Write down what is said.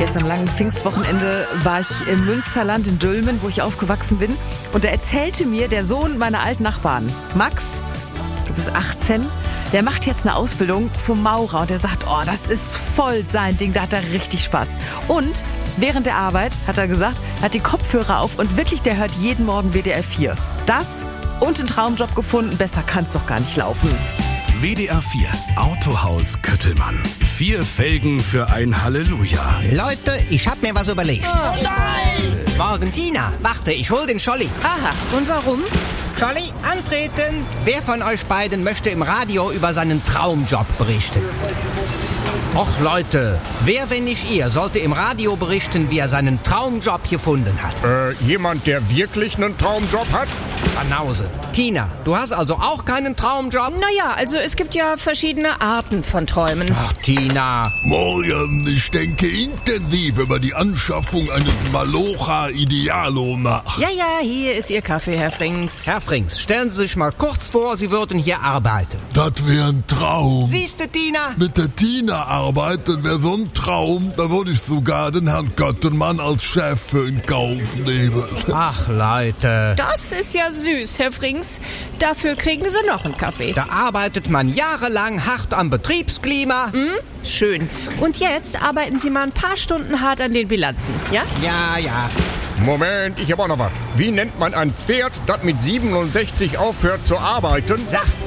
Jetzt am langen Pfingstwochenende war ich im Münsterland in Dülmen, wo ich aufgewachsen bin. Und da erzählte mir der Sohn meiner alten Nachbarn, Max, du bist 18, der macht jetzt eine Ausbildung zum Maurer. Und der sagt, oh, das ist voll sein Ding, da hat er richtig Spaß. Und während der Arbeit, hat er gesagt, hat die Kopfhörer auf und wirklich, der hört jeden Morgen WDR 4. Das und einen Traumjob gefunden, besser kann's doch gar nicht laufen. WDR 4 Autohaus Köttelmann. 4 Felgen für ein Halleluja. Leute, ich hab mir was überlegt. Oh nein! Morgen, Tina. Warte, ich hol den Scholli. Aha, und warum? Scholli, antreten. Wer von euch beiden möchte im Radio über seinen Traumjob berichten? Och Leute, wer, wenn nicht ihr, sollte im Radio berichten, wie er seinen Traumjob gefunden hat? Jemand, der wirklich einen Traumjob hat? Banause. Tina, du hast also auch keinen Traumjob? Naja, also es gibt ja verschiedene Arten von Träumen. Ach, Tina. Morgen, ich denke intensiv über die Anschaffung eines Malocha Idealo nach. Ja, hier ist Ihr Kaffee, Herr Frings. Herr Frings, stellen Sie sich mal kurz vor, Sie würden hier arbeiten. Das wäre ein Traum. Siehste, Tina? Mit der Tina arbeiten wäre so ein Traum, da würde ich sogar den Herrn Köttelmann als Chef für in Kauf nehmen. Ach, Leute. Das ist ja süß, Herr Frings. Dafür kriegen Sie noch einen Kaffee. Da arbeitet man jahrelang hart am Betriebsklima. Schön. Und jetzt arbeiten Sie mal ein paar Stunden hart an den Bilanzen, ja? Ja. Moment, ich habe auch noch was. Wie nennt man ein Pferd, das mit 67 aufhört zu arbeiten? Sag,